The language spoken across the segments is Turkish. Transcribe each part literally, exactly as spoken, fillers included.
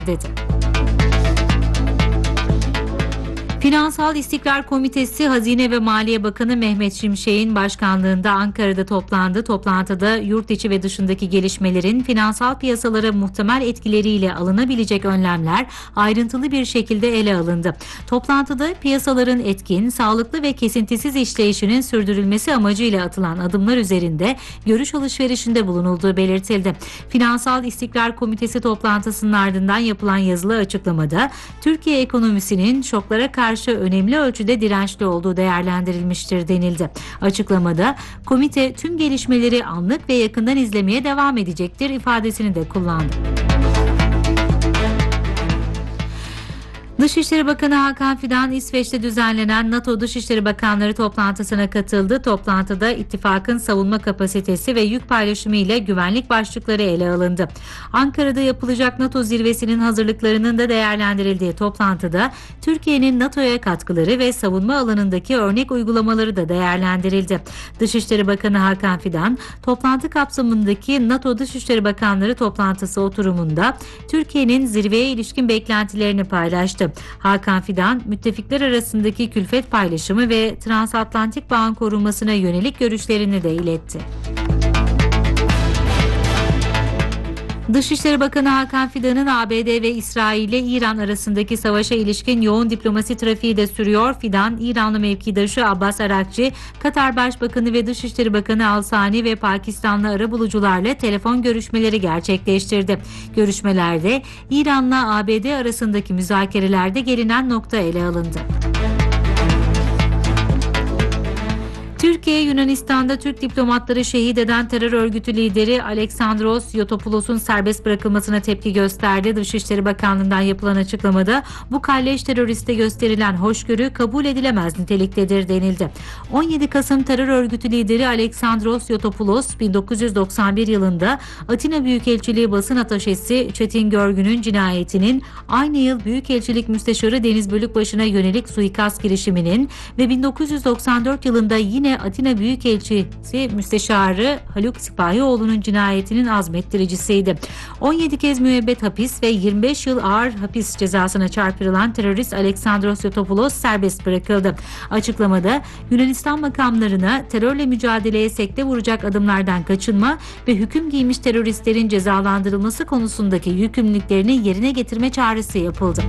dedi. Finansal İstikrar Komitesi, Hazine ve Maliye Bakanı Mehmet Şimşek'in başkanlığında Ankara'da toplandı. Toplantıda yurt içi ve dışındaki gelişmelerin finansal piyasalara muhtemel etkileriyle alınabilecek önlemler ayrıntılı bir şekilde ele alındı. Toplantıda piyasaların etkin, sağlıklı ve kesintisiz işleyişinin sürdürülmesi amacıyla atılan adımlar üzerinde görüş alışverişinde bulunulduğu belirtildi. Finansal İstikrar Komitesi toplantısının ardından yapılan yazılı açıklamada Türkiye ekonomisinin şoklara karşı karşı önemli ölçüde dirençli olduğu değerlendirilmiştir denildi. Açıklamada komite tüm gelişmeleri anlık ve yakından izlemeye devam edecektir ifadesini de kullandı. Dışişleri Bakanı Hakan Fidan, İsveç'te düzenlenen NATO Dışişleri Bakanları toplantısına katıldı. Toplantıda ittifakın savunma kapasitesi ve yük paylaşımı ile güvenlik başlıkları ele alındı. Ankara'da yapılacak NATO zirvesinin hazırlıklarının da değerlendirildiği toplantıda Türkiye'nin NATO'ya katkıları ve savunma alanındaki örnek uygulamaları da değerlendirildi. Dışişleri Bakanı Hakan Fidan, toplantı kapsamındaki NATO Dışişleri Bakanları toplantısı oturumunda Türkiye'nin zirveye ilişkin beklentilerini paylaştı. Hakan Fidan, müttefikler arasındaki külfet paylaşımı ve transatlantik bağın korunmasına yönelik görüşlerini de iletti. Dışişleri Bakanı Hakan Fidan'ın A B D ve İsrail ile İran arasındaki savaşa ilişkin yoğun diplomasi trafiği de sürüyor. Fidan, İranlı mevkidaşı Abbas Arakçı, Katar Başbakanı ve Dışişleri Bakanı Al-Sani ve Pakistanlı arabulucularla telefon görüşmeleri gerçekleştirdi. Görüşmelerde İran'la A B D arasındaki müzakerelerde gelinen nokta ele alındı. Türkiye, Yunanistan'da Türk diplomatları şehit eden terör örgütü lideri Alexandros Yotopoulosun serbest bırakılmasına tepki gösterdi. Dışişleri Bakanlığı'ndan yapılan açıklamada bu kalleş teröriste gösterilen hoşgörü kabul edilemez niteliktedir denildi. on yedi Kasım terör örgütü lideri Alexandros Yotopoulos, bin dokuz yüz doksan bir yılında Atina Büyükelçiliği basın ataşesi Çetin Görgün'ün cinayetinin, aynı yıl Büyükelçilik Müsteşarı Deniz Bölükbaşı'na yönelik suikast girişiminin ve bin dokuz yüz doksan dört yılında yine Atina Büyükelçisi Müsteşarı Haluk Sipahioğlu'nun cinayetinin azmettiricisiydi. on yedi kez müebbet hapis ve yirmi beş yıl ağır hapis cezasına çarptırılan terörist Alexandros Yotopoulos serbest bırakıldı. Açıklamada Yunanistan makamlarına terörle mücadeleye sekte vuracak adımlardan kaçınma ve hüküm giymiş teröristlerin cezalandırılması konusundaki yükümlülüklerini yerine getirme çağrısı yapıldı.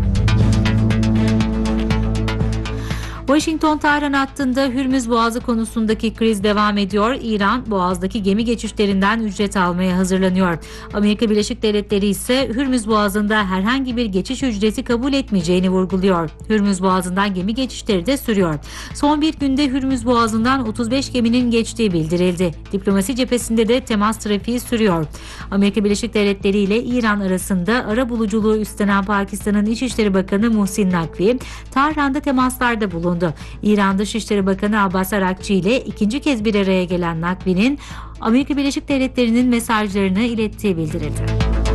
Washington-Tahran hattında Hürmüz Boğazı konusundaki kriz devam ediyor. İran, Boğaz'daki gemi geçişlerinden ücret almaya hazırlanıyor. Amerika Birleşik Devletleri ise Hürmüz Boğazı'nda herhangi bir geçiş ücreti kabul etmeyeceğini vurguluyor. Hürmüz Boğazı'ndan gemi geçişleri de sürüyor. Son bir günde Hürmüz Boğazı'ndan otuz beş geminin geçtiği bildirildi. Diplomasi cephesinde de temas trafiği sürüyor. Amerika Birleşik Devletleri ile İran arasında arabuluculuğu üstlenen Pakistan'ın İçişleri Bakanı Muhsin Nakvi, Tahran'da temaslarda bulundu. İran Dışişleri Bakanı Abbas Arakçı ile ikinci kez bir araya gelen Nakvi'nin Amerika Birleşik Devletleri'nin mesajlarını ilettiği bildirildi.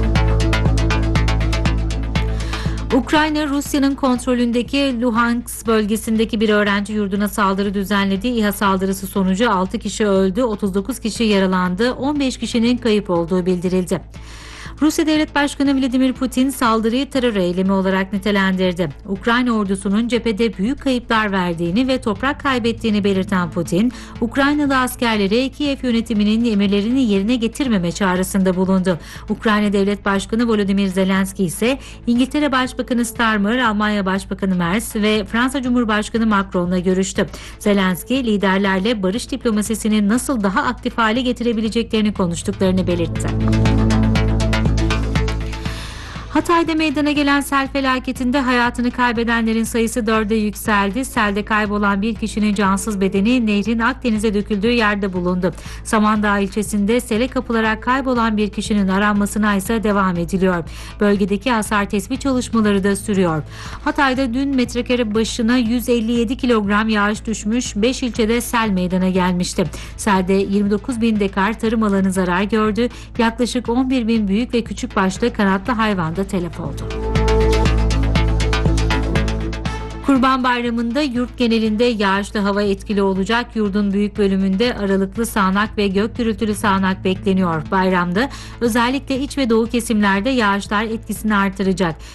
Ukrayna, Rusya'nın kontrolündeki Luhansk bölgesindeki bir öğrenci yurduna saldırı düzenledi. İHA saldırısı sonucu altı kişi öldü, otuz dokuz kişi yaralandı, on beş kişinin kayıp olduğu bildirildi. Rusya Devlet Başkanı Vladimir Putin saldırıyı terör eylemi olarak nitelendirdi. Ukrayna ordusunun cephede büyük kayıplar verdiğini ve toprak kaybettiğini belirten Putin, Ukraynalı askerlere Kiev yönetiminin emirlerini yerine getirmeme çağrısında bulundu. Ukrayna Devlet Başkanı Volodymyr Zelenski ise İngiltere Başbakanı Starmer, Almanya Başbakanı Merz ve Fransa Cumhurbaşkanı Macron'la görüştü. Zelenski, liderlerle barış diplomasisini nasıl daha aktif hale getirebileceklerini konuştuklarını belirtti. Hatay'da meydana gelen sel felaketinde hayatını kaybedenlerin sayısı dörde yükseldi. Selde kaybolan bir kişinin cansız bedeni nehrin Akdeniz'e döküldüğü yerde bulundu. Samandağ ilçesinde sele kapılarak kaybolan bir kişinin aranmasına ise devam ediliyor. Bölgedeki hasar tespit çalışmaları da sürüyor. Hatay'da dün metrekare başına yüz elli yedi kilogram yağış düşmüş, beş ilçede sel meydana gelmişti. Selde yirmi dokuz bin dekar tarım alanı zarar gördü. Yaklaşık on bir bin büyük ve küçük başlı kanatlı hayvan da telef oldu. Kurban Bayramı'nda yurt genelinde yağışlı hava etkili olacak. Yurdun büyük bölümünde aralıklı sağanak ve gök gürültülü sağanak bekleniyor. Bayramda özellikle iç ve doğu kesimlerde yağışlar etkisini artıracak.